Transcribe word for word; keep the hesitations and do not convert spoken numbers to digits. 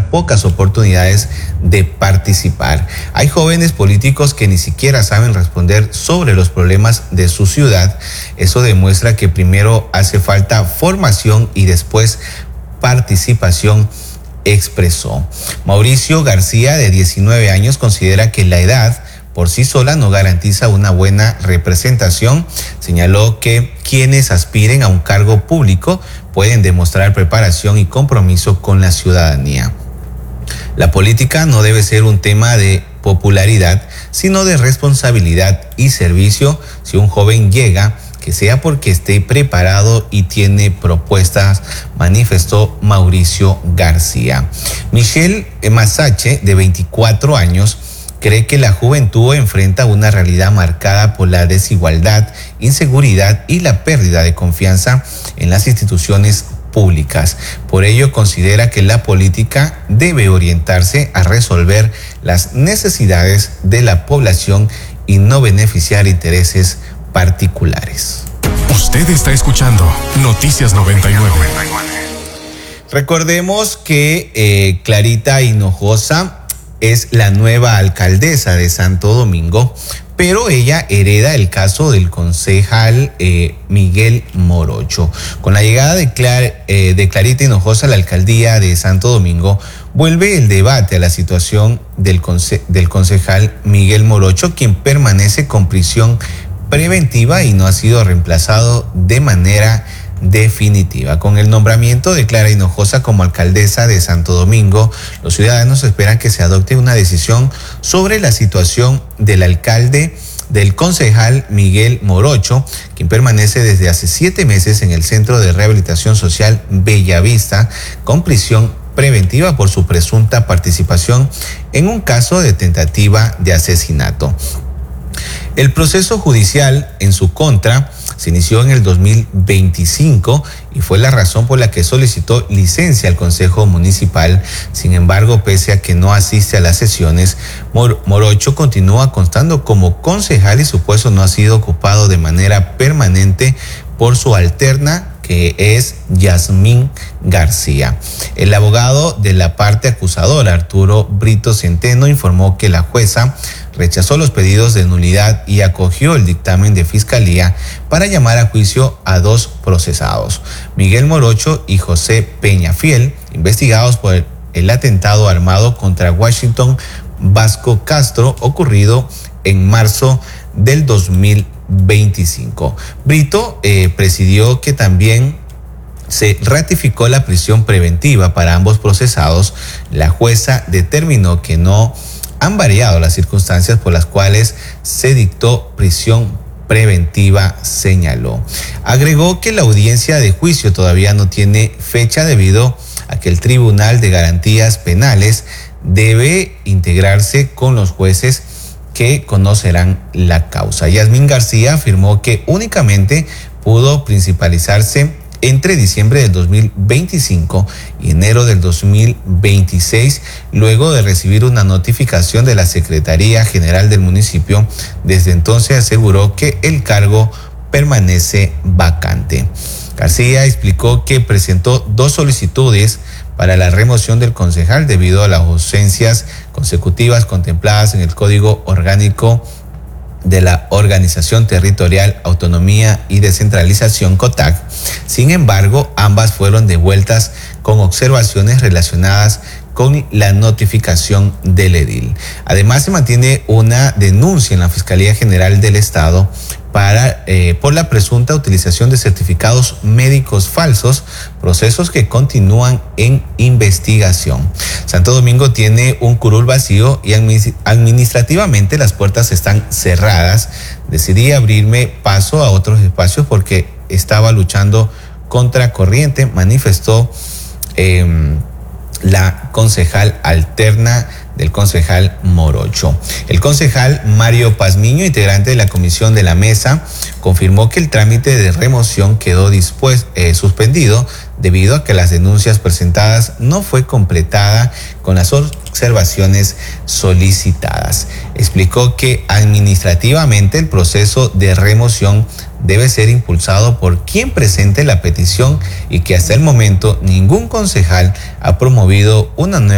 pocas oportunidades de participar. Hay jóvenes políticos que ni siquiera saben responder sobre los problemas de su ciudad. Eso demuestra que primero hace falta formación y después participación, expresó. Mauricio García, de diecinueve años, considera que la edad por sí sola no garantiza una buena representación. Señaló que quienes aspiren a un cargo público pueden demostrar preparación y compromiso con la ciudadanía. La política no debe ser un tema de popularidad, sino de responsabilidad y servicio. Si un joven llega, que sea porque esté preparado y tiene propuestas, manifestó Mauricio García. Michelle Masache, de veinticuatro años, cree que la juventud enfrenta una realidad marcada por la desigualdad, inseguridad y la pérdida de confianza en las instituciones públicas. Por ello, considera que la política debe orientarse a resolver las necesidades de la población y no beneficiar intereses particulares. Usted está escuchando Noticias noventa y nueve. Recordemos que eh, Clarita Hinojosa es la nueva alcaldesa de Santo Domingo, pero ella hereda el caso del concejal eh, Miguel Morocho. Con la llegada de, Clar, eh, de Clarita Hinojosa a la alcaldía de Santo Domingo, vuelve el debate a la situación del, conce, del concejal Miguel Morocho, quien permanece con prisión preventiva y no ha sido reemplazado de manera definitiva. Con el nombramiento de Clara Hinojosa como alcaldesa de Santo Domingo, los ciudadanos esperan que se adopte una decisión sobre la situación del alcalde, del concejal Miguel Morocho, quien permanece desde hace siete meses en el Centro de Rehabilitación Social Bellavista con prisión preventiva por su presunta participación en un caso de tentativa de asesinato. El proceso judicial en su contra se inició en el dos mil veinticinco y fue la razón por la que solicitó licencia al Consejo Municipal. Sin embargo, pese a que no asiste a las sesiones, Mor- Morocho continúa constando como concejal y su puesto no ha sido ocupado de manera permanente por su alterna, que es Yasmín García. El abogado de la parte acusadora, Arturo Brito Centeno, informó que la jueza rechazó los pedidos de nulidad y acogió el dictamen de fiscalía para llamar a juicio a dos procesados, Miguel Morocho y José Peñafiel, investigados por el, el atentado armado contra Washington Vasco Castro ocurrido en marzo del dos mil veinticinco. Brito eh, presidió que también se ratificó la prisión preventiva para ambos procesados. La jueza determinó que no han variado las circunstancias por las cuales se dictó prisión preventiva, señaló. Agregó que la audiencia de juicio todavía no tiene fecha debido a que el Tribunal de Garantías Penales debe integrarse con los jueces que conocerán la causa. Yasmín García afirmó que únicamente pudo principalizarse entre diciembre del dos mil veinticinco y enero del dos mil veintiséis, luego de recibir una notificación de la Secretaría General del municipio. Desde entonces aseguró que el cargo permanece vacante. García explicó que presentó dos solicitudes para la remoción del concejal debido a las ausencias consecutivas contempladas en el Código Orgánico de la Organización Territorial, Autonomía y Descentralización, COTAC. Sin embargo, ambas fueron devueltas con observaciones relacionadas con la notificación del edil. Además, se mantiene una denuncia en la Fiscalía General del Estado para, eh, por la presunta utilización de certificados médicos falsos, procesos que continúan en investigación. Santo Domingo tiene un curul vacío y administrativamente las puertas están cerradas. Decidí abrirme paso a otros espacios porque estaba luchando contra corriente, manifestó eh, la concejal alterna del concejal Morocho. El concejal Mario Pazmiño, integrante de la comisión de la mesa, confirmó que el trámite de remoción quedó dispuesto, eh, suspendido debido a que las denuncias presentadas no fue completada con las observaciones solicitadas. Explicó que administrativamente el proceso de remoción debe ser impulsado por quien presente la petición y que hasta el momento ningún concejal ha promovido una nueva